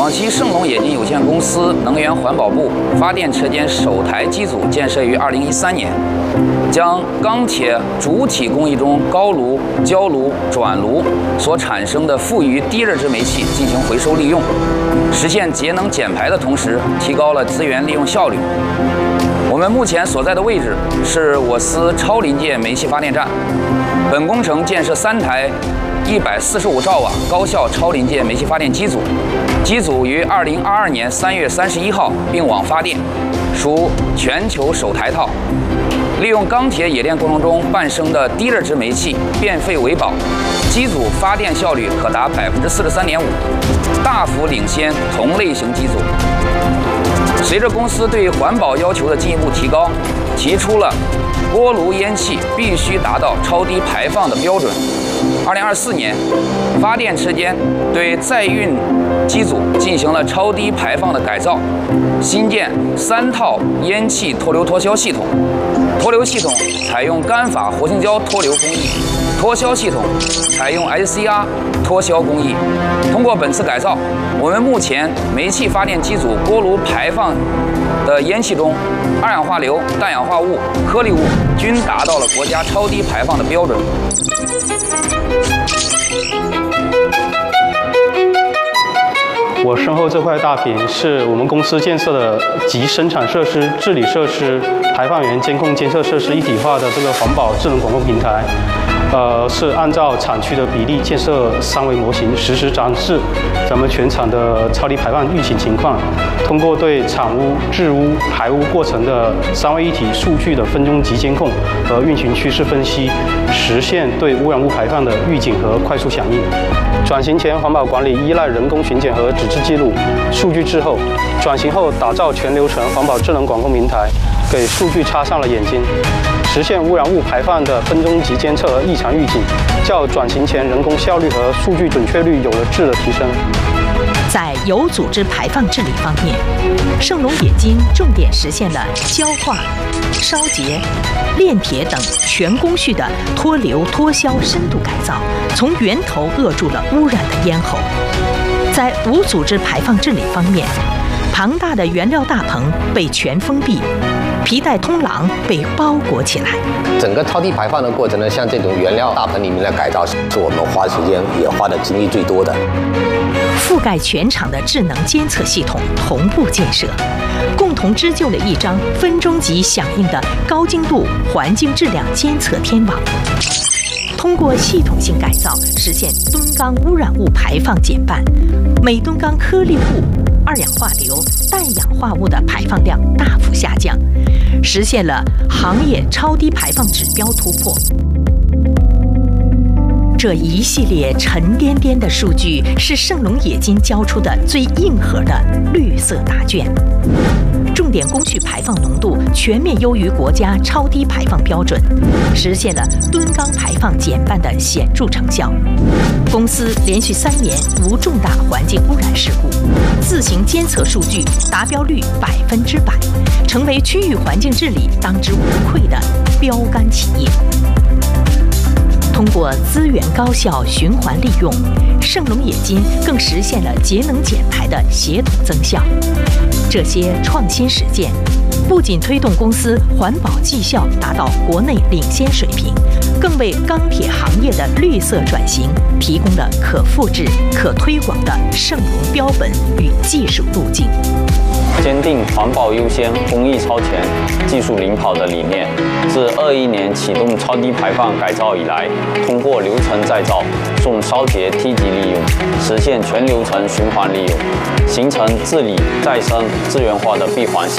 广西盛隆冶金有限公司能源环保部发电车间首台机组建设于2013年，将钢铁主体工艺中高炉、焦炉、转炉所产生的富余低热值煤气进行回收利用，实现节能减排的同时，提高了资源利用效率。我们目前所在的位置是我司超临界煤气发电站，本工程建设3台145兆瓦高效超临界煤气发电机组，机组于2022年3月31号并网发电，属全球首台套。利用钢铁冶炼过程中伴生的低热值煤气变废为宝，机组发电效率可达43.5%，大幅领先同类型机组。随着公司对环保要求的进一步提高，提出了锅炉烟气必须达到超低排放的标准。2024年，发电车间对载运机组进行了超低排放的改造，新建3套烟气脱硫脱硝系统，脱硫系统采用干法活性胶脱硫工艺，脱硝系统采用 SCR 脱硝工艺。通过本次改造，我们目前煤气发电机组锅炉排放的烟气中，二氧化硫、氮氧化物、颗粒物均达到了国家超低排放的标准。 我身后这块大屏是我们公司建设的集生产设施、治理设施、排放源监控监测设施一体化的这个环保智能管控平台。是按照厂区的比例建设3维模型，实时展示咱们全厂的超低排放预警情况，通过对产污、质污、排污过程的3位一体数据的分钟级监控和运行趋势分析，实现对污染物排放的预警和快速响应。转型前环保管理依赖人工巡检和纸质记录，数据滞后；转型后打造全流程环保智能管控平台，给数据插上了眼睛。实现污染物排放的分钟级监测和异常预警，较转型前人工效率和数据准确率有了质的提升。 在有组织排放治理方面，盛隆冶金重点实现了焦化、烧结、炼铁等全工序的脱硫脱硝深度改造，从源头扼住了污染的咽喉。在无组织排放治理方面，庞大的原料大棚被全封闭，皮带通廊被包裹起来。 整个超低排放的过程呢，像这种原料大棚里面的改造，是我们花时间也花的精力最多的。 覆盖全场的智能监测系统同步建设，共同织就了一张分钟级响应的高精度环境质量监测天网。通过系统性改造，实现吨钢污染物排放减半，每吨钢颗粒物、二氧化硫、氮氧化物的排放量大幅下降，实现了行业超低排放指标突破。这一系列沉甸甸的数据是盛隆冶金交出的最硬核的绿色答卷。重点工序排放浓度全面优于国家超低排放标准，实现了吨钢排放减半的显著成效。公司连续3年无重大环境污染事故，自行监测数据达标率100%，成为区域环境治理当之无愧的标杆企业。通过资源高效循环利用，盛隆冶金更实现了节能减排的协同增效。这些创新实践不仅推动公司环保绩效达到国内领先水平，更为钢铁行业的绿色转型提供了可复制、可推广的盛隆标本与技术路径。 坚定环保优先、工艺超前、技术领跑的理念，自21年启动超低排放改造以来，通过流程再造、重烧结梯级利用，实现全流程循环利用，形成治理再生资源化的闭环系